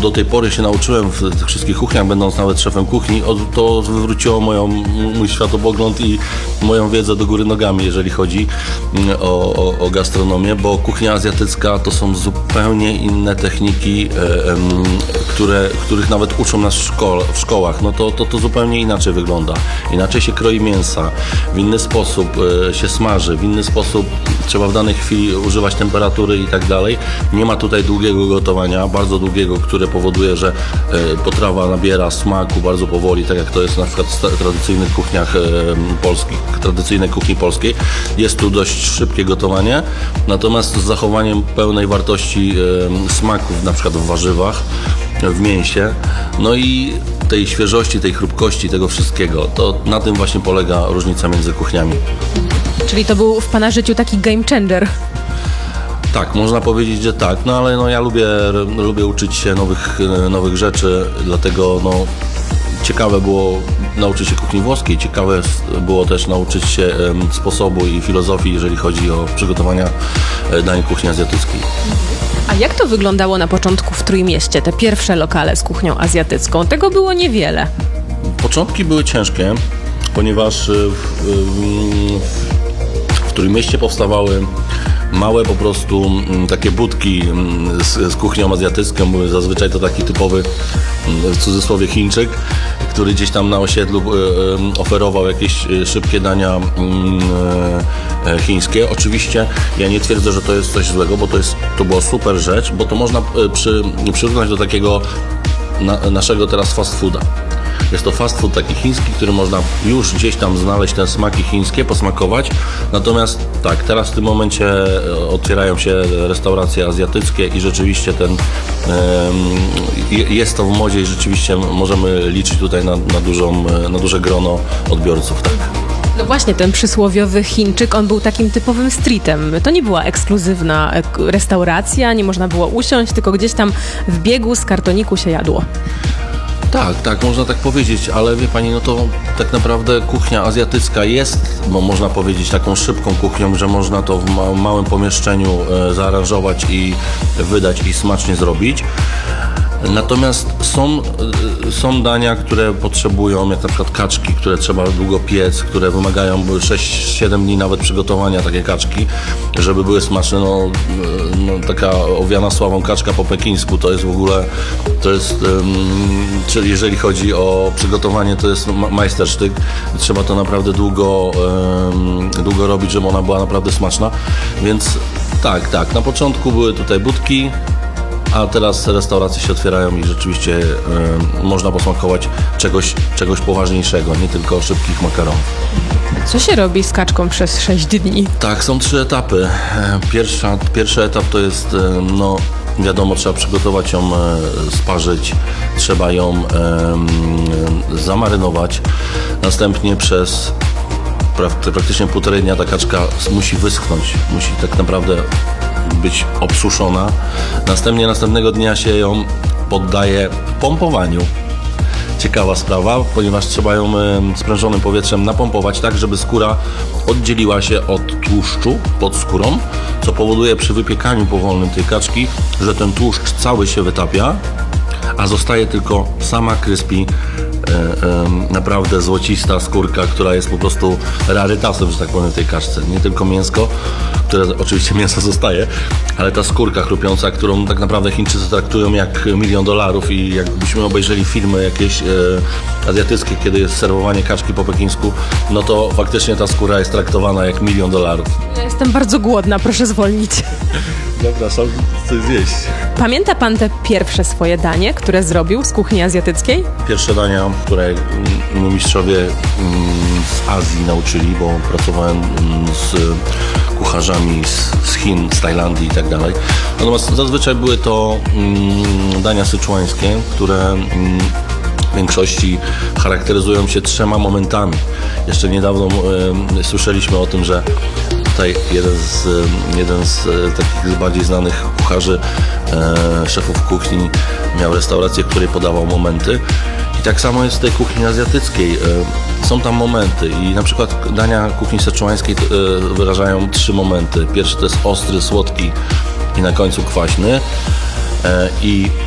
do tej pory się nauczyłem w tych wszystkich kuchniach, będąc nawet szefem kuchni, to wywróciło mój światopogląd i moją wiedzę do góry nogami, jeżeli chodzi o gastronomię, bo kuchnia azjatycka to są zupełnie inne techniki, których nawet uczą nas w szkołach. No to zupełnie inaczej wygląda. Inaczej się kroi mięsa, w inny sposób się smaży, w inny sposób trzeba w danej chwili używać temperatury i tak dalej. Nie ma tutaj długiego gotowania, bardzo długiego, które powoduje, że potrawa nabiera smaku bardzo powoli, tak jak to jest na przykład w tradycyjnych kuchniach polskich, tradycyjnej kuchni polskiej. Jest tu dość szybkie gotowanie, natomiast z zachowaniem pełnej wartości smaków, na przykład w warzywach, w mięsie, no i tej świeżości, tej chrupkości, tego wszystkiego. To na tym właśnie polega różnica między kuchniami. Czyli to był w Pana życiu taki game changer? Tak, można powiedzieć, że tak, no ale ja lubię uczyć się nowych rzeczy, dlatego ciekawe było nauczyć się kuchni włoskiej, ciekawe było też nauczyć się sposobu i filozofii, jeżeli chodzi o przygotowania dań kuchni azjatyckiej. A jak to wyglądało na początku w Trójmieście, te pierwsze lokale z kuchnią azjatycką? Tego było niewiele. Początki były ciężkie, ponieważ w Trójmieście powstawały małe po prostu takie budki z kuchnią azjatycką. Były zazwyczaj to taki typowy, w cudzysłowie, Chińczyk, który gdzieś tam na osiedlu oferował jakieś szybkie dania chińskie. Oczywiście ja nie twierdzę, że to jest coś złego, bo to była super rzecz, bo to można przyrównać do takiego naszego teraz fast fooda. Jest to fast food taki chiński, który można już gdzieś tam znaleźć te smaki chińskie, posmakować. Natomiast tak, teraz w tym momencie otwierają się restauracje azjatyckie i rzeczywiście jest to w modzie i rzeczywiście możemy liczyć tutaj na duże grono odbiorców. Tak. No właśnie, ten przysłowiowy Chińczyk, on był takim typowym streetem. To nie była ekskluzywna restauracja, nie można było usiąść, tylko gdzieś tam w biegu z kartoniku się jadło. Tak, można tak powiedzieć, ale wie Pani, to tak naprawdę kuchnia azjatycka jest, bo można powiedzieć, taką szybką kuchnią, że można to w małym pomieszczeniu zaaranżować i wydać i smacznie zrobić. Natomiast są dania, które potrzebują, jak na przykład kaczki, które trzeba długo piec, które wymagają 6-7 dni nawet przygotowania, takie kaczki, żeby były smaczne. Taka owiana sławą kaczka po pekińsku to jest w ogóle, czyli jeżeli chodzi o przygotowanie, to jest majstersztyk. Trzeba to naprawdę długo robić, żeby ona była naprawdę smaczna. Więc tak, na początku były tutaj budki, a teraz restauracje się otwierają i rzeczywiście można posmakować czegoś poważniejszego, nie tylko szybkich makaronów. Co się robi z kaczką przez 6 dni? Tak, są 3 etapy. Pierwszy etap to jest, wiadomo, trzeba przygotować ją, sparzyć, trzeba ją zamarynować. Następnie przez praktycznie 1,5 dnia ta kaczka musi wyschnąć, musi tak naprawdę być obsuszona. Następnego dnia się ją poddaje pompowaniu. Ciekawa sprawa, ponieważ trzeba ją sprężonym powietrzem napompować tak, żeby skóra oddzieliła się od tłuszczu pod skórą, co powoduje przy wypiekaniu powolnym tej kaczki, że ten tłuszcz cały się wytapia, a zostaje tylko sama crispy, naprawdę złocista skórka, która jest po prostu rarytasem, że tak powiem, w tej kaczce. Nie tylko mięsko, które oczywiście mięso zostaje, ale ta skórka chrupiąca, którą tak naprawdę Chińczycy traktują jak $1 milion i jakbyśmy obejrzeli filmy jakieś azjatyckie, kiedy jest serwowanie kaczki po pekińsku, to faktycznie ta skóra jest traktowana jak $1 milion. Ja jestem bardzo głodna, proszę zwolnić. Zapraszam, coś zjeść. Pamięta Pan te pierwsze swoje danie, które zrobił z kuchni azjatyckiej? Pierwsze dania, które mistrzowie z Azji nauczyli, bo pracowałem z kucharzami z Chin, z Tajlandii i tak dalej. Natomiast zazwyczaj były to dania syczuańskie, które w większości charakteryzują się 3 momentami. Jeszcze niedawno słyszeliśmy o tym, że tutaj jeden z takich bardziej znanych kucharzy, szefów kuchni, miał restaurację, w której podawał momenty. I tak samo jest w tej kuchni azjatyckiej. Są tam momenty i na przykład dania kuchni seczuańskiej wyrażają 3 momenty. Pierwszy to jest ostry, słodki i na końcu kwaśny. I